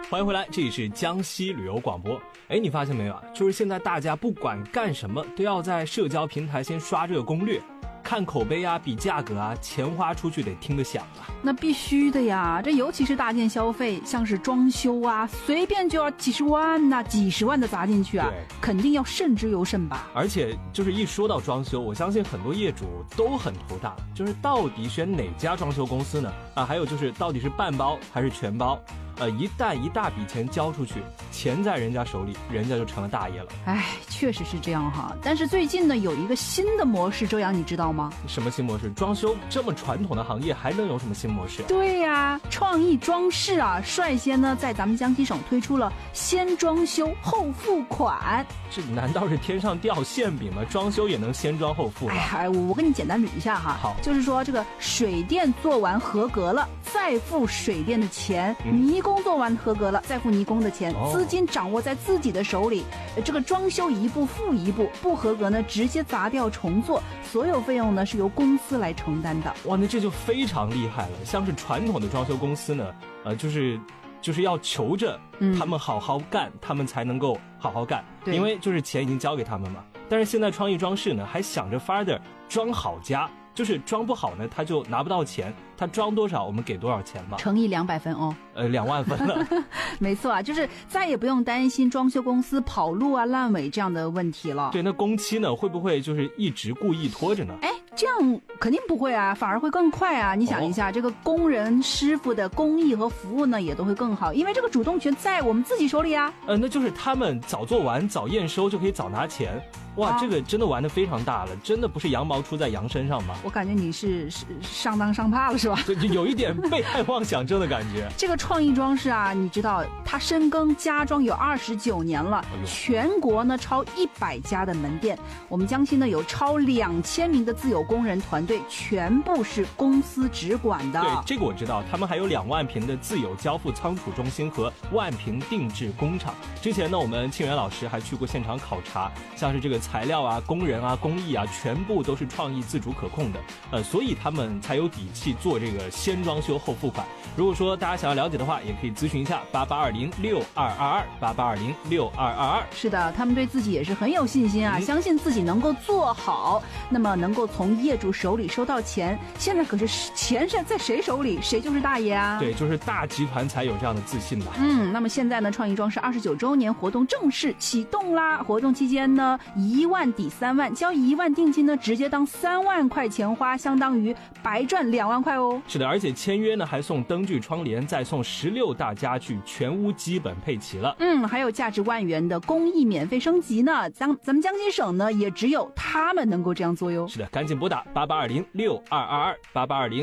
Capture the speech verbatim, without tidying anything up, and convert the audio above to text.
欢迎回来，这里是江西旅游广播。哎，你发现没有啊？就是现在大家不管干什么，都要在社交平台先刷这个攻略，看口碑啊，比价格啊，钱花出去得听得响啊。 那必须的呀，这尤其是大件消费，像是装修啊，随便就要几十万呐、啊，几十万的砸进去啊，肯定要慎之又慎吧。 而且就是一说到装修，我相信很多业主都很头大，就是到底选哪家装修公司呢？啊，还有就是到底是半包还是全包？呃，一旦一大笔钱交出去，钱在人家手里，人家就成了大爷了。 哎，确实是这样哈。但是最近呢，有一个新的模式，周洋你知道吗？ 什么新模式？装修这么传统的行业，还能有什么新模式？ 对呀，创意装饰啊，率先呢在咱们江西省推出了先装修后付款。 这难道是天上掉馅饼吗？装修也能先装后付吗？ 哎，我我跟你简单捋一下哈。 好， 就是说这个水电做完合格了，再付水电的钱； 嗯、 泥工做完合格了，再付泥工的钱。 哦、 资金掌握在自己的手里，这个装修一步付一步，不合格呢直接砸掉重做，所有费用呢是由公司来承担的。 哇，那这就非常厉害了。像是传统的装修公司呢，呃，就是就是要求着他们好好干，嗯、他们才能够好好干，因为就是钱已经交给他们嘛。但是现在创意装饰呢，还想着法的装好家。就是装不好呢，他就拿不到钱，他装多少我们给多少钱吧， 乘以两百分哦， 呃，两万分了。 没错啊，就是再也不用担心装修公司跑路啊、烂尾这样的问题了。 对，那工期呢，会不会就是一直故意拖着呢？ 哎，这样肯定不会啊，反而会更快啊。你想一下，哦、这个工人师傅的工艺和服务呢，也都会更好，因为这个主动权在我们自己手里啊。 呃，那就是他们早做完、早验收就可以早拿钱。哇，啊、这个真的玩得非常大了，真的不是羊毛出在羊身上吧？ 我感觉你是是上当上怕了是吧？ 对，就有一点被害妄想症的感觉。 这个创意装饰啊，你知道它深耕家装有二十九年了，哎、全国呢超一百家的门店，我们江西呢有超两千名的自有工人团队，全部是公司直管的。 对，这个我知道，他们还有两万平的自有交付仓储中心和万平定制工厂。之前呢，我们庆元老师还去过现场考察，像是这个材料啊、工人啊、工艺啊，全部都是创意自主可控的，呃，所以他们才有底气做这个先装修后付款。如果说大家想要了解的话，也可以咨询一下八八二零六二二二八八二零六二二二。 是的，他们对自己也是很有信心啊，嗯、相信自己能够做好，那么能够从业主手里收到钱。现在可是钱是在谁手里，谁就是大爷啊！ 对，就是大集团才有这样的自信吧。 嗯，那么现在呢，创意装饰二十九周年活动正式启动啦！活动期间呢，一万抵三万，交一万定金呢，直接当三万块钱花，相当于白赚两万块哦。 是的，而且签约呢还送灯具、窗帘，再送十六大家具，全屋基本配齐了。 嗯，还有价值万元的工艺免费升级呢。咱咱们江西省呢，也只有他们能够这样做哟。 是的，赶紧拨打八八二零六二二二八八二零。